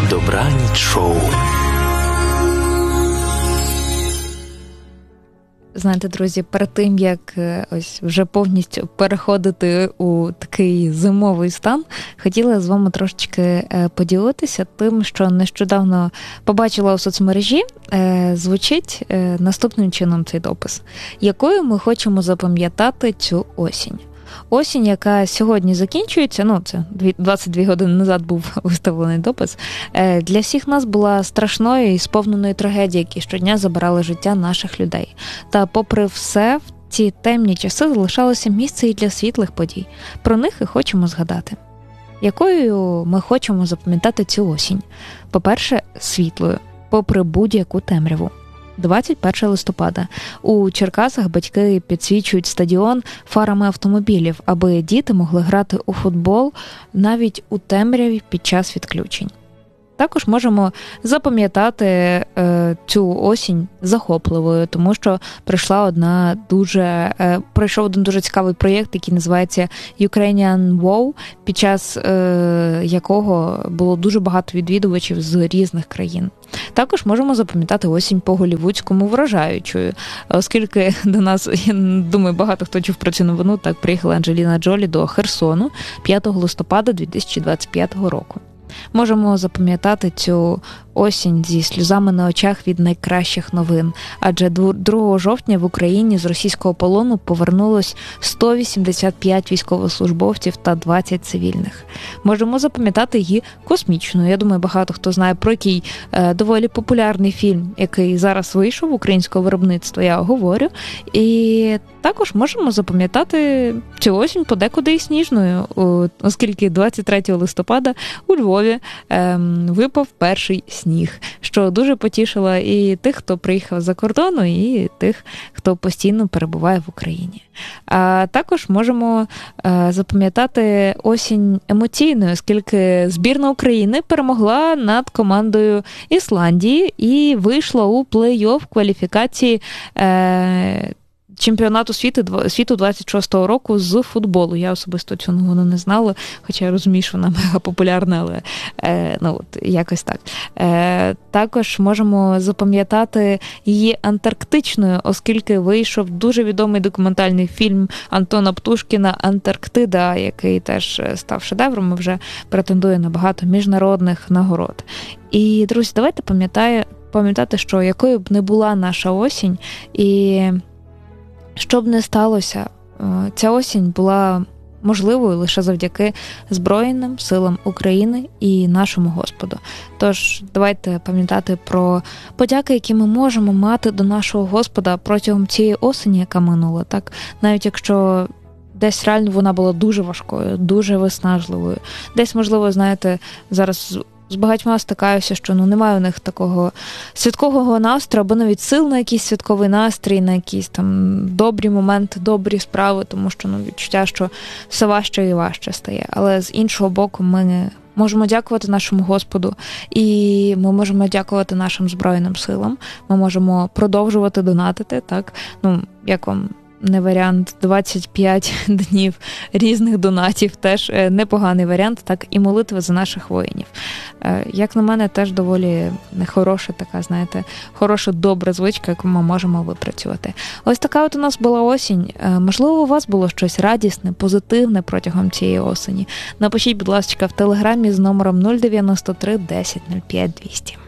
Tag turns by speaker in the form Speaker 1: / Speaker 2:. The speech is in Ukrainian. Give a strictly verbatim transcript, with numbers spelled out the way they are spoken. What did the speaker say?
Speaker 1: Добраніч шоу.
Speaker 2: Знаєте, друзі, перед тим, як ось вже повністю переходити у такий зимовий стан, хотіла з вами трошечки поділитися тим, що нещодавно побачила у соцмережі. Звучить наступним чином цей допис. Якою ми хочемо запам'ятати цю осінь? Осінь, яка сьогодні закінчується, ну, це двадцять дві години назад був виставлений допис, для всіх нас була страшною і сповненою трагедії, які щодня забирали життя наших людей. Та попри все, в ці темні часи залишалося місце і для світлих подій. Про них і хочемо згадати. Якою ми хочемо запам'ятати цю осінь? По-перше, світлою, попри будь-яку темряву. двадцять першого листопада. У Черкасах батьки підсвічують стадіон фарами автомобілів, аби діти могли грати у футбол навіть у темряві під час відключень. Також можемо запам'ятати е, цю осінь захопливою, тому що прийшла одна дуже, е, пройшов один дуже цікавий проєкт, який називається Ukrainian Wow, під час е, якого було дуже багато відвідувачів з різних країн. Також можемо запам'ятати осінь по-голлівудському вражаючою, оскільки до нас, я думаю, багато хто чув про цю новину, так приїхала Анджеліна Джолі до Херсону п'ятого листопада дві тисячі двадцять п'ятого року. Можемо запам'ятати цю осінь зі сльозами на очах від найкращих новин, адже другого жовтня в Україні з російського полону повернулось сто вісімдесят п'ять військовослужбовців та двадцять цивільних. Можемо запам'ятати її космічною. Я думаю, багато хто знає про який е, доволі популярний фільм, який зараз вийшов українського виробництва, я говорю. І також можемо запам'ятати цю осінь подекуди і сніжною, оскільки двадцять третього листопада у Львові е, випав перший сніг. Сніг, що дуже потішило і тих, хто приїхав за кордону, і тих, хто постійно перебуває в Україні. А також можемо а, запам'ятати осінь емоційною, оскільки збірна України перемогла над командою Ісландії і вийшла у плей-офф кваліфікації е- чемпіонату світу, світу двадцять шостого року з футболу. Я особисто цю новину не знала, хоча я розумію, що вона мега популярна, але е, ну, от, якось так. Е, також можемо запам'ятати її антарктичною, оскільки вийшов дуже відомий документальний фільм Антона Птушкіна «Антарктида», який теж став шедевром і вже претендує на багато міжнародних нагород. І, друзі, давайте пам'ятає, пам'ятати, що якою б не була наша осінь, і що б не сталося, ця осінь була можливою лише завдяки Збройним силам України і нашому Господу. Тож давайте пам'ятати про подяки, які ми можемо мати до нашого Господа протягом цієї осені, яка минула. Так? Навіть якщо десь реально вона була дуже важкою, дуже виснажливою. Десь, можливо, знаєте, зараз з багатьма стикаюся, що ну, немає у них такого святкового настрою, або навіть сил на якийсь святковий настрій, на якісь там добрі моменти, добрі справи, тому що ну, відчуття, що все важче і важче стає. Але з іншого боку, ми можемо дякувати нашому Господу, і ми можемо дякувати нашим Збройним силам, ми можемо продовжувати донатити, так, ну, як вам не варіант, двадцять п'ять днів різних донатів, теж непоганий варіант, так і молитва за наших воїнів. Як на мене, теж доволі нехороша така, знаєте, хороша, добра звичка, яку ми можемо випрацювати. Ось така от у нас була осінь. Можливо, у вас було щось радісне, позитивне протягом цієї осені. Напишіть, будь ласка, в телеграмі з номером нуль дев'яносто три десять нуль п'ять двісті.